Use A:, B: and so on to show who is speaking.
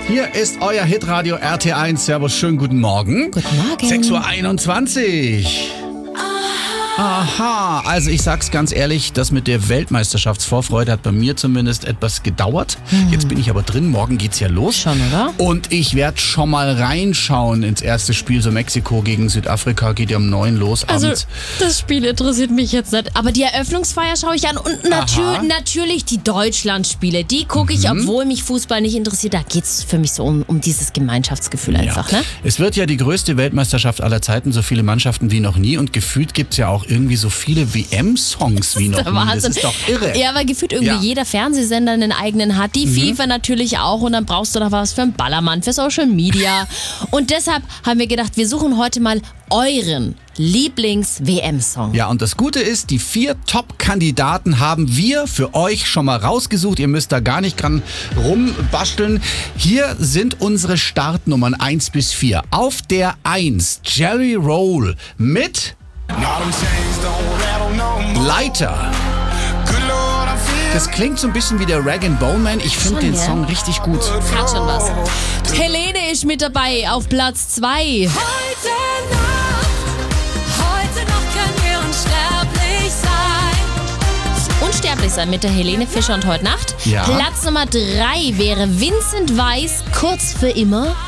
A: Hier ist euer Hitradio RT1. Servus, schönen guten Morgen.
B: Guten Morgen.
A: 6.21 Uhr. Aha, also ich sag's ganz ehrlich, das mit der Weltmeisterschaftsvorfreude hat bei mir zumindest etwas gedauert. Jetzt bin ich aber drin, morgen geht's ja los.
B: Schon, oder?
A: Und ich werde schon mal reinschauen ins erste Spiel, so Mexiko gegen Südafrika, geht ja um 9 los
B: Also,
A: abends.
B: das Spiel interessiert mich jetzt nicht. Aber die Eröffnungsfeier schaue ich an. Und natürlich die Deutschlandspiele. Die gucke ich, obwohl mich Fußball nicht interessiert. Da geht's für mich so um dieses Gemeinschaftsgefühl einfach, ne?
A: Es wird ja die größte Weltmeisterschaft aller Zeiten, so viele Mannschaften wie noch nie. Und gefühlt gibt's ja auch irgendwie so viele WM-Songs wie noch nie. Das ist doch irre.
B: Ja, weil gefühlt irgendwie jeder Fernsehsender einen eigenen hat. Die FIFA natürlich auch. Und dann brauchst du noch was für einen Ballermann, für Social Media. Und deshalb haben wir gedacht, wir suchen heute mal euren Lieblings-WM-Song.
A: Ja, und das Gute ist, die 4 Top-Kandidaten haben wir für euch schon mal rausgesucht. Ihr müsst da gar nicht dran rumbasteln. Hier sind unsere Startnummern 1 bis 4. Auf der 1 Jerry Roll mit Leiter. Das klingt so ein bisschen wie der Rag-and-Bone-Man. Ich finde den Song richtig gut.
B: Hat schon was. Helene ist mit dabei auf Platz 2.
C: Heute Nacht können wir
B: Unsterblich sein mit der Helene Fischer und Heute Nacht.
A: Ja.
B: Platz Nummer 3 wäre Vincent Weiss, Kurz für immer.